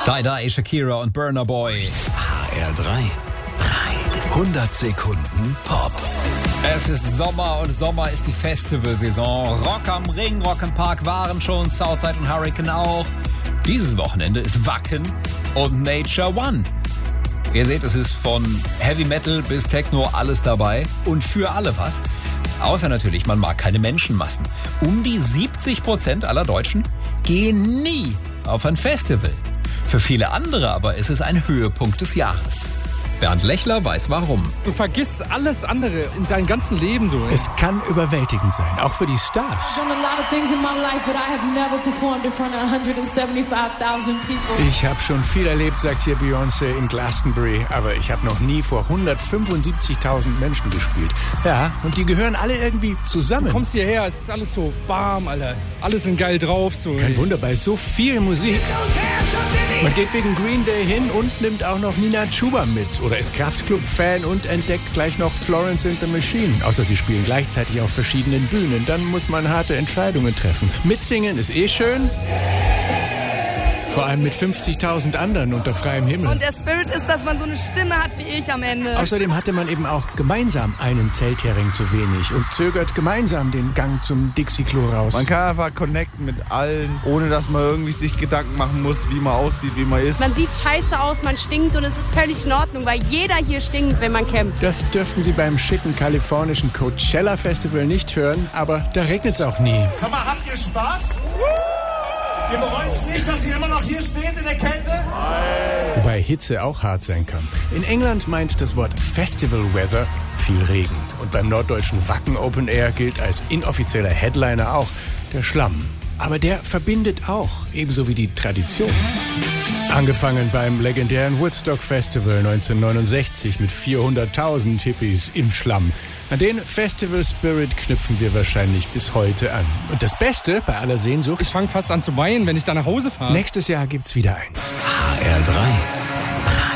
Die, Shakira und Burna Boy. HR3. 100 Sekunden Pop. Es ist Sommer und Sommer ist die Festivalsaison. Rock am Ring, Rock im Park waren schon, Southside und Hurricane auch. Dieses Wochenende ist Wacken und Nature One. Ihr seht, es ist von Heavy Metal bis Techno alles dabei und für alle was. Außer natürlich, man mag keine Menschenmassen. Die 70% aller Deutschen gehen nie auf ein Festival. Für viele andere aber ist es ein Höhepunkt des Jahres. Bernd Lechler weiß warum. Du vergisst alles andere in deinem ganzen Leben so. Es kann überwältigend sein, auch für die Stars. Ich habe schon viel erlebt, sagt hier Beyoncé in Glastonbury, aber ich habe noch nie vor 175.000 Menschen gespielt. Ja, und die gehören alle irgendwie zusammen. Du kommst hierher, es ist alles so warm, Alter. Alle sind geil drauf. So. Kein Wunder, bei so viel Musik. Man geht wegen Green Day hin und nimmt auch noch Nina Chuba mit oder ist Kraftklub-Fan und entdeckt gleich noch Florence and the Machine. Außer sie spielen gleichzeitig auf verschiedenen Bühnen. Dann muss man harte Entscheidungen treffen. Mitsingen ist schön. Vor allem mit 50.000 anderen unter freiem Himmel. Und der Spirit ist, dass man so eine Stimme hat wie ich am Ende. Außerdem hatte man eben auch gemeinsam einen Zelthering zu wenig und zögert gemeinsam den Gang zum Dixie-Klo raus. Man kann einfach connecten mit allen, ohne dass man irgendwie sich Gedanken machen muss, wie man aussieht, wie man ist. Man sieht scheiße aus, man stinkt und es ist völlig in Ordnung, weil jeder hier stinkt, wenn man campt. Das dürften Sie beim schicken kalifornischen Coachella-Festival nicht hören, aber da regnet es auch nie. Sag mal, habt ihr Spaß? Ihr bereut es nicht, dass ihr immer noch hier steht in der Kälte? Wobei Hitze auch hart sein kann. In England meint das Wort Festival Weather viel Regen. Und beim norddeutschen Wacken Open Air gilt als inoffizieller Headliner auch der Schlamm. Aber der verbindet auch, ebenso wie die Tradition. Angefangen beim legendären Woodstock Festival 1969 mit 400.000 Hippies im Schlamm. An den Festival Spirit knüpfen wir wahrscheinlich bis heute an. Und das Beste bei aller Sehnsucht: Ich fange fast an zu weinen, wenn ich da nach Hause fahre. Nächstes Jahr gibt's wieder eins. HR3.